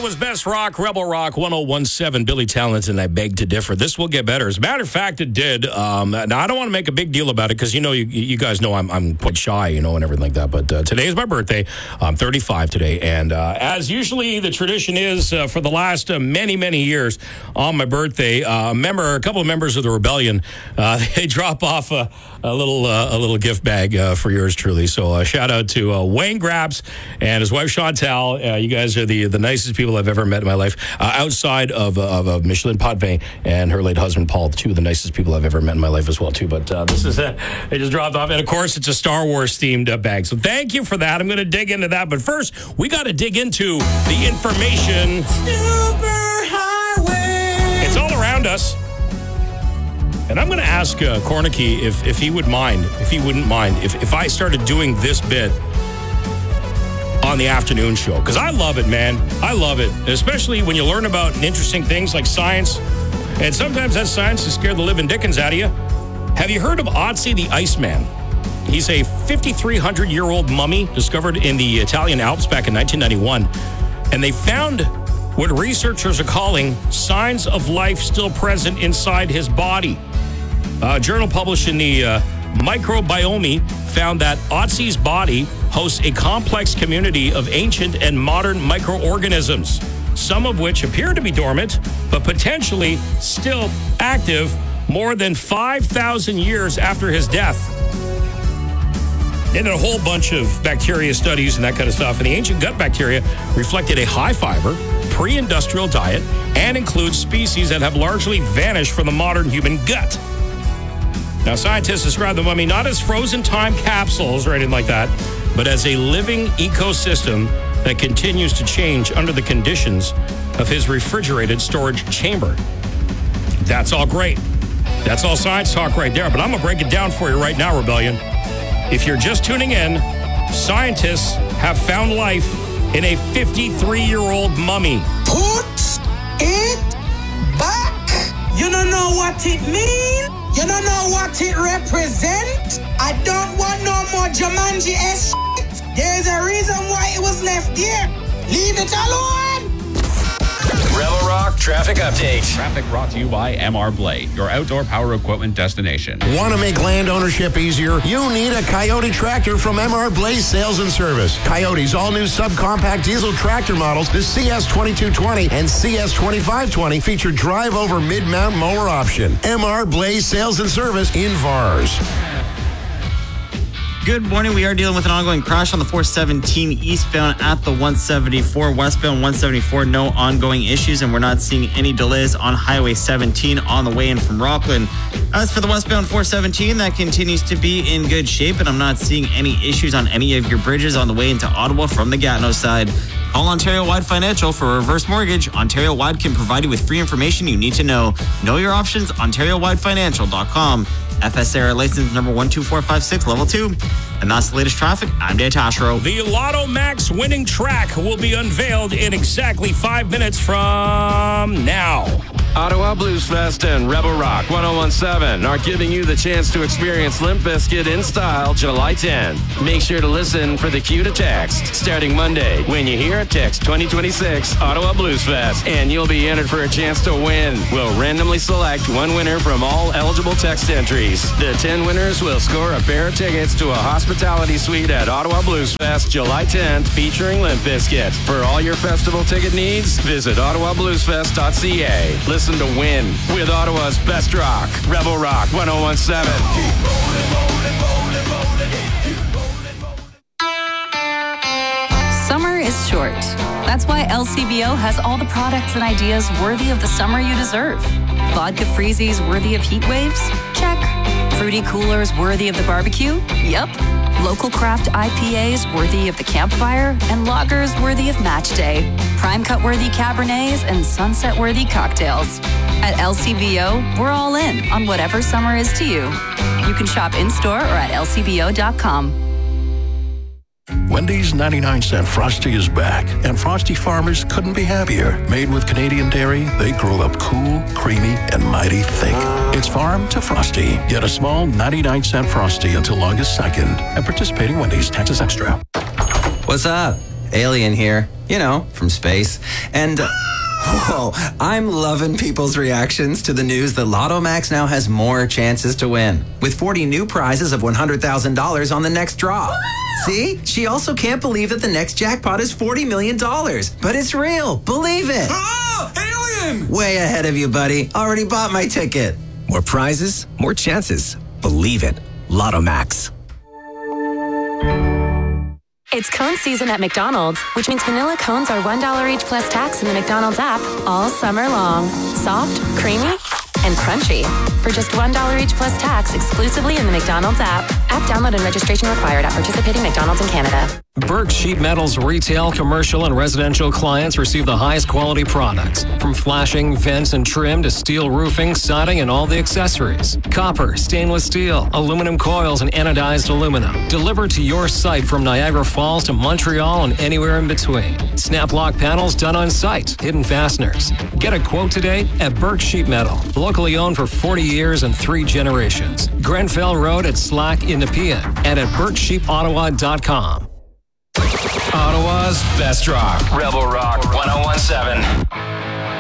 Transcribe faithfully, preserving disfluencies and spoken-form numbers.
Ottawa's best rock, Rebel Rock one oh one seven. Billy Talent, and I beg to differ. This will get better. As a matter of fact, it did. Um, now, I don't want to make a big deal about it because, you know, you, you guys know I'm, I'm quite shy, you know, and everything like that. But uh, today is my birthday. I'm thirty-five today. And uh, as usually the tradition is uh, for the last uh, many, many years on my birthday, uh, a member, a couple of members of the Rebellion, uh, they drop off a, a little uh, a little gift bag uh, for yours truly. So uh, shout out to uh, Wayne Grabs and his wife Chantal. Uh, you guys are the the nicest people I've ever met in my life, uh, outside of, of, of Micheline Potvin and her late husband Paul, two of the nicest people I've ever met in my life as well too. But uh, this is uh, they just dropped off, and of course it's a Star Wars themed uh, bag. So thank you for that. I'm going to dig into that, but first we got to dig into the information. Superhighway. It's all around us. And I'm going to ask uh, Cornicky if, if he would mind, if he wouldn't mind, if, if I started doing this bit on the afternoon show. Because I love it, man. I love it. Especially when you learn about interesting things like science. And sometimes that science has scared the living dickens out of you. Have you heard of Otzi the Iceman? He's a fifty-three hundred year old mummy discovered in the Italian Alps back in nineteen ninety-one. And they found what researchers are calling signs of life still present inside his body. A journal published in the uh, Microbiome found that Otzi's body hosts a complex community of ancient and modern microorganisms, some of which appear to be dormant, but potentially still active more than five thousand years after his death. They did a whole bunch of bacteria studies and that kind of stuff, and the ancient gut bacteria reflected a high fiber, pre-industrial diet, and includes species that have largely vanished from the modern human gut. Now, scientists describe the mummy not as frozen time capsules or anything like that, but as a living ecosystem that continues to change under the conditions of his refrigerated storage chamber. That's all great. That's all science talk right there, but I'm going to break it down for you right now, Rebellion. If you're just tuning in, scientists have found life in a fifty-three year old mummy. Put it back. You don't know what it means? You don't know what it represents? I don't want no more Jumanji-esque shit. There's a reason why it was left there. Leave it alone. Rebel Rock Traffic Update. Traffic brought to you by M R Blade, your outdoor power equipment destination. Want to make land ownership easier? You need a Coyote tractor from M R Blaze Sales and Service. Coyote's all-new subcompact diesel tractor models, the C S twenty-two twenty and C S twenty-five twenty, feature drive-over mid-mount mower option. M R Blaze Sales and Service in Vars. Good morning. We are dealing with an ongoing crash on the four seventeen eastbound at the one seventy-four. Westbound one seventy-four, no ongoing issues, and we're not seeing any delays on Highway seventeen on the way in from Rockland. As for the westbound four seventeen, that continues to be in good shape, and I'm not seeing any issues on any of your bridges on the way into Ottawa from the Gatineau side. Call Ontario Wide Financial for a reverse mortgage. Ontario Wide can provide you with free information you need to know. Know your options, ontario wide financial dot com. F S A R license number one two four five six, level two. And that's the latest traffic. I'm Dave Tashro. The Lotto Max winning track will be unveiled in exactly five minutes from now. Ottawa Blues Fest and Rebel Rock one oh one seven are giving you the chance to experience Limp Bizkit in style July tenth. Make sure to listen for the cue to text starting Monday. When you hear it, text twenty twenty-six Ottawa Blues Fest and you'll be entered for a chance to win. We'll randomly select one winner from all eligible text entries. The ten winners will score a pair of tickets to a hospitality suite at Ottawa Blues Fest July tenth featuring Limp Bizkit. For all your festival ticket needs, visit ottawa blues fest dot c a. Listen to win with Ottawa's best rock, Rebel Rock one oh one seven. Summer is short. That's why L C B O has all the products and ideas worthy of the summer you deserve. Vodka freezies worthy of heat waves? Check. Fruity coolers worthy of the barbecue? Yup. Local craft I P As worthy of the campfire? And lagers worthy of match day. Prime cut worthy Cabernets and sunset worthy cocktails. At L C B O, we're all in on whatever summer is to you. You can shop in-store or at l c b o dot com. Wendy's ninety-nine cent Frosty is back, and Frosty farmers couldn't be happier. Made with Canadian dairy, they grow up cool, creamy, and mighty thick. It's farm to Frosty. Get a small ninety-nine cent Frosty until August second at participating Wendy's. Taxes extra. What's up? Alien here, you know, from space. And, uh, whoa, I'm loving people's reactions to the news that Lotto Max now has more chances to win, with forty new prizes of one hundred thousand dollars on the next draw. See? She also can't believe that the next jackpot is forty million dollars. But it's real. Believe it. Ah, alien! Way ahead of you, buddy. Already bought my ticket. More prizes, more chances. Believe it. Lotto Max. It's cone season at McDonald's, which means vanilla cones are one dollar each plus tax in the McDonald's app all summer long. Soft, creamy, and crunchy. For just one dollar each plus tax exclusively in the McDonald's app. App download and registration required at participating McDonald's in Canada. Burke Sheet Metal's retail, commercial, and residential clients receive the highest quality products. From flashing, vents, and trim to steel roofing, siding, and all the accessories. Copper, stainless steel, aluminum coils, and anodized aluminum. Delivered to your site from Niagara Falls to Montreal and anywhere in between. Snap lock panels done on site. Hidden fasteners. Get a quote today at Burke Sheet Metal. Locally owned for forty years and three generations. Grenfell Road at Slack in Nepean and at burke sheep ottawa dot com. Ottawa's best rock. Rebel Rock ten seventeen.